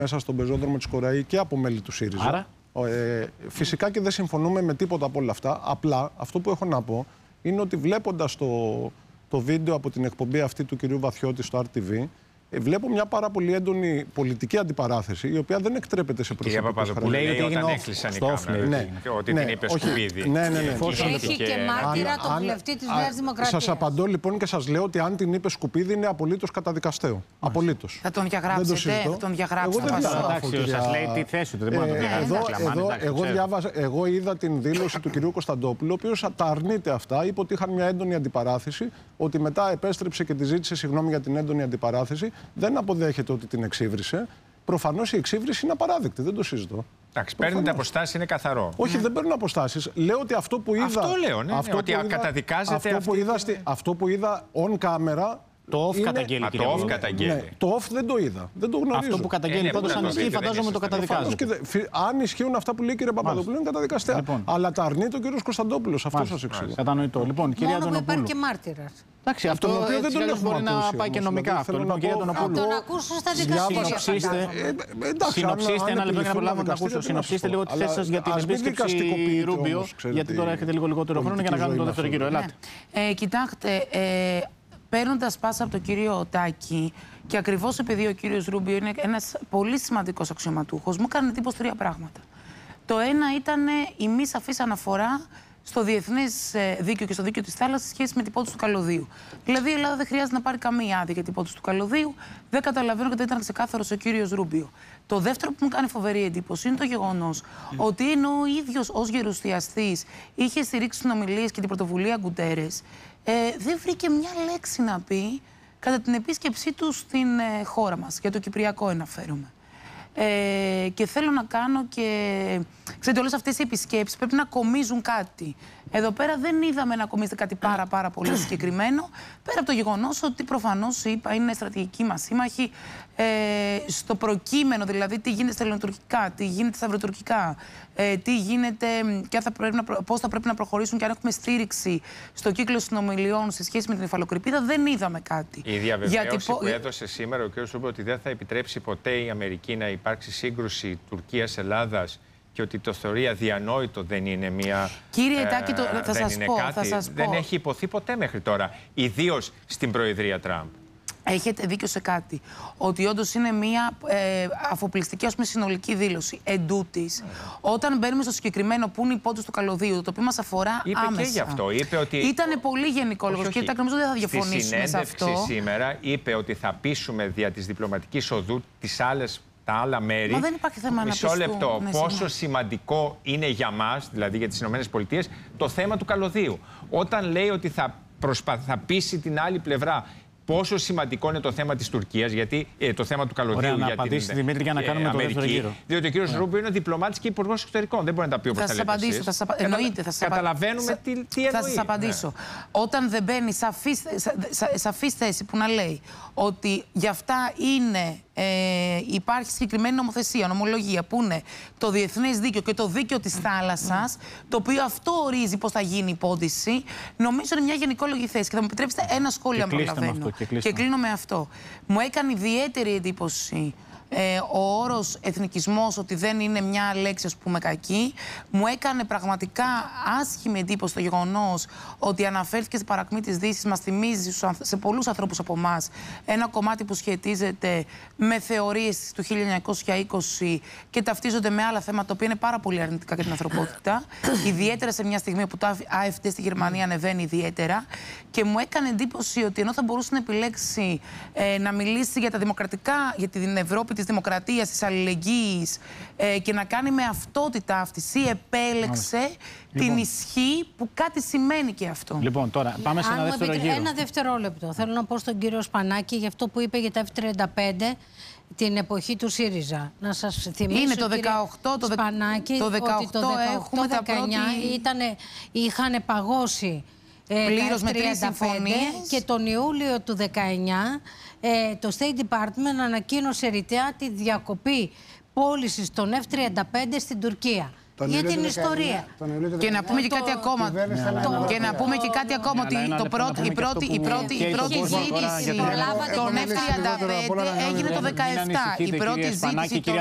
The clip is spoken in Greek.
μέσα στον πεζόδρομο της Κοραή και από μέλη του ΣΥΡΙΖΑ. Άρα? Φυσικά και δεν συμφωνούμε με τίποτα από όλα αυτά. Απλά αυτό που έχω να πω είναι ότι βλέποντας το βίντεο από την εκπομπή αυτή του κυρίου Βαθιώτη στο RTV, βλέπω μια πάρα πολύ έντονη πολιτική αντιπαράθεση, η οποία δεν εκτρέπεται σε προσωπικό χαρακτήρα. Κυρία Παπαδοπούλου, λέει όταν έκλεισαν οι κάμερες, ότι την είπε σκουπίδι. Ναι. Έχει και μάρτυρα τον βουλευτή της Νέας Δημοκρατίας. Σας απαντώ λοιπόν και σας λέω ότι αν την είπε σκουπίδι είναι απολύτως καταδικαστέο. Απολύτως. Θα τον διαγράψετε, θα τον διαγράψετε. Σας λέει τη θέση του, δεν μπορεί να τον διαγράψει. Εγώ είδα την δήλωση του κυρίου Κωνσταντόπουλου, ο οποίος τα αρνείται αυτά, είπε ότι είχαν μια έντονη αντιπαράθεση, ότι μετά επέστρεψε και τη ζήτησε συγγνώμη για την έντονη αντιπαράθεση. Δεν αποδέχεται ότι την εξύβρισε. Προφανώς η εξύβριση είναι απαράδεκτη, δεν το συζητώ. Εντάξει, παίρνετε αποστάσεις, είναι καθαρό. Όχι, δεν παίρνω αποστάσεις. Λέω ότι αυτό που είδα. Αυτό λέω, ναι. Ότι καταδικάζεται αυτό που είδα on camera. Το off καταγγέλει. Το off καταγγέλει. Ναι, το off δεν το είδα. Δεν το γνωρίζω. Αυτό που καταγγέλει πάντως αν ισχύει, φαντάζομαι το καταδικάζει. Αν ισχύουν αυτά που λέει η κυρία Παπαδοπούλου, είναι καταδικαστέα. Λοιπόν. Αλλά τα αρνείται ο κύριος Κωνσταντόπουλος. Αυτό σας εξηγώ. Κατανοητό. Λοιπόν, κυρία Μόνο που Αντωνοπούλου. υπάρχει και μάρτυρας. Εντάξει, αυτό δεν τον μπορεί να πάει και νομικά. Αυτό λοιπόν, κυρία Αντωνοπούλου. Τον ακούσω στα δικαστήρια. Συνοψίστε ένα λεπτό για να προλάβω να ακούσω. Συνοψίστε λίγο τη θέση σας για την επίσκεψη Ρούμπιο. Γιατί τώρα έχετε λίγο λιγότερο χρόνο για να κάνουμε το δεύτερο γύρο. Ελάτε. Κοιτάξτε. Παίρνοντας πάσα από τον κύριο Τάκη και ακριβώς επειδή ο κύριος Ρούμπιο είναι ένας πολύ σημαντικός αξιωματούχος, μου έκανε εντύπωση τρία πράγματα. Το ένα ήταν η μη σαφής αναφορά στο διεθνές δίκαιο και στο δίκαιο της θάλασσας σε σχέση με την υπόθεση του καλωδίου. Δηλαδή η Ελλάδα δεν χρειάζεται να πάρει καμία άδεια για την υπόθεση του καλωδίου. Δεν καταλαβαίνω και δεν ήταν ξεκάθαρος ο κύριος Ρούμπιο. Το δεύτερο που μου κάνει φοβερή εντύπωση είναι το γεγονός ότι ενώ ο ίδιος ως γερουσιαστής είχε στηρίξει συνομιλίες και την πρωτοβουλία Γκουτέρες, δεν βρήκε μια λέξη να πει κατά την επίσκεψή του στην χώρα μας. Για το Κυπριακό αναφέρομαι. Και θέλω να κάνω και... Ξέρετε, όλες αυτές οι επισκέψεις πρέπει να κομίζουν κάτι. Εδώ πέρα δεν είδαμε να κομίζεται κάτι πάρα πολύ συγκεκριμένο, πέρα από το γεγονός ότι προφανώς είναι στρατηγική μας σύμμαχη στο προκείμενο, δηλαδή τι γίνεται στα ελληνοτουρκικά, τι γίνεται στα ευρωτουρκικά, τι γίνεται και πώς θα πρέπει να προχωρήσουν και αν έχουμε στήριξη στο κύκλο συνομιλιών σε σχέση με την υφαλοκρηπίδα, δεν είδαμε κάτι. Η διαβεβαίωση που έδωσε σήμερα ο κ. Ρούμπιο ότι δεν θα επιτρέψει ποτέ η Αμερική να υπάρξει σύγκρουση Τουρκίας-Ελλάδας και ότι το θεωρεί αδιανόητο δεν είναι μια. Κύριε Τάκη, θα σας πω. Δεν έχει υποθεί ποτέ μέχρι τώρα, ιδίως στην Προεδρία Τραμπ. Έχετε δίκιο σε κάτι. Ότι όντως είναι μια αφοπλιστική, ας πούμε, συνολική δήλωση. Εντούτοις, όταν μπαίνουμε στο συγκεκριμένο που είναι η υπόθεση του καλωδίου, το οποίο μας αφορά είπε άμεσα. Και γι' αυτό. Είπε ότι. Ήτανε πολύ γενικόλογος. Κύριε Τάκη, νομίζω δεν θα διαφωνήσουμε σε αυτό. Στη συνέντευξη σήμερα είπε ότι θα πείσουμε δια της διπλωματικής οδού τα άλλα μέρη. Μα δεν υπάρχει θέμα να Μισό λεπτό. Πόσο σημαντικό είναι για μας, δηλαδή για τις ΗΠΑ, το θέμα του καλωδίου. Όταν λέει ότι θα πείσει την άλλη πλευρά πόσο σημαντικό είναι το θέμα της Τουρκίας, γιατί το θέμα του καλωδίου. Ωραία, να απαντήσει Δημήτρη για να κάνουμε το δεύτερο γύρο. Διότι ο κύριος Ρούμπιο είναι διπλωμάτης και υπουργός εξωτερικών. Δεν μπορεί να τα πει όπως τα λέτε εσείς. Εννοείται. Καταλαβαίνουμε τι εννοεί. Θα σας απαντήσω. Όταν δεν μπαίνει σαφής θέση που να λέει ότι γι' αυτά υπάρχει συγκεκριμένη νομοθεσία, νομολογία, που είναι το διεθνές δίκαιο και το δίκαιο της θάλασσας, το οποίο αυτό ορίζει πώς θα γίνει η υπόθεση, νομίζω είναι μια γενικόλογη θέση. Και θα μου επιτρέψετε ένα σχόλιο, αν προλαβαίνω. Και κλείνω με αυτό. Μου έκανε ιδιαίτερη εντύπωση ο όρος εθνικισμός, ότι δεν είναι μια λέξη, ας πούμε, κακή. Μου έκανε πραγματικά άσχημη εντύπωση το γεγονός ότι αναφέρθηκε στην παρακμή της Δύσης. Μας θυμίζει σε πολλούς ανθρώπους από εμάς ένα κομμάτι που σχετίζεται με θεωρίες του 1920 και ταυτίζονται με άλλα θέματα, τα οποία είναι πάρα πολύ αρνητικά για την ανθρωπότητα. Ιδιαίτερα σε μια στιγμή που το AfD στη Γερμανία ανεβαίνει ιδιαίτερα. Και μου έκανε εντύπωση ότι ενώ θα μπορούσε να επιλέξει να μιλήσει για τα δημοκρατικά, για την Ευρώπη της δημοκρατίας, της αλληλεγγύης και να κάνει με αυτότητα αυτησή, επέλεξε την ισχύ που κάτι σημαίνει και αυτό. Λοιπόν, τώρα πάμε σε ένα δεύτερο γύρο. Ένα δευτερόλεπτο. Θέλω να πω στον κύριο Σπανάκη για αυτό που είπε για τα F-35 την εποχή του ΣΥΡΙΖΑ. Να σας θυμίσω, είναι το 18, Σπανάκη, το 18 ότι το 18-19 είχαν παγώσει πλήρως με 3 συμφωνίες και τον Ιούλιο του 19 το State Department ανακοίνωσε ρητά τη διακοπή πώλησης των F-35 στην Τουρκία. Για την ιστορία. Και να πούμε και κάτι ακόμα. Και να πούμε και κάτι ακόμα, ότι η πρώτη ζήτηση των F-35 έγινε το 2017. Η πρώτη ζήτηση